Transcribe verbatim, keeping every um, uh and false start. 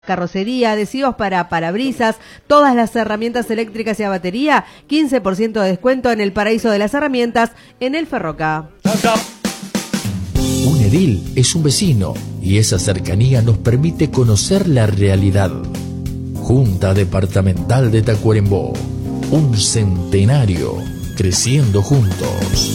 Carrocería, adhesivos para parabrisas, todas las herramientas eléctricas y a batería, quince por ciento de descuento en el paraíso de las herramientas en el Ferroca. Un edil es un vecino y esa cercanía nos permite conocer la realidad. Junta Departamental de Tacuarembó, un centenario creciendo juntos.